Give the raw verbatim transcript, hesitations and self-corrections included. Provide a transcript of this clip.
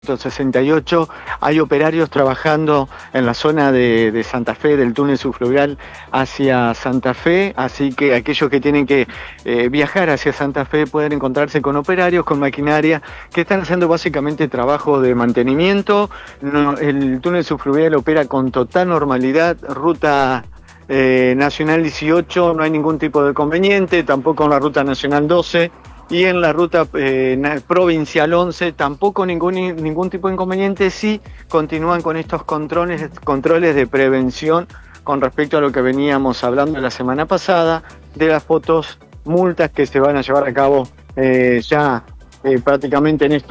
sesenta y ocho, hay operarios trabajando en la zona de, de Santa Fe, del túnel subfluvial hacia Santa Fe, así que aquellos que tienen que eh, viajar hacia Santa Fe pueden encontrarse con operarios, con maquinaria, que están haciendo básicamente trabajo de mantenimiento. No, el túnel subfluvial opera con total normalidad, ruta eh, Nacional dieciocho, no hay ningún tipo de conveniente, tampoco en la ruta Nacional doce. Y en la ruta eh, provincial once tampoco ningún, ningún tipo de inconveniente, sí continúan con estos controles, controles de prevención con respecto a lo que veníamos hablando la semana pasada, de las fotos, multas que se van a llevar a cabo eh, ya eh, prácticamente en estos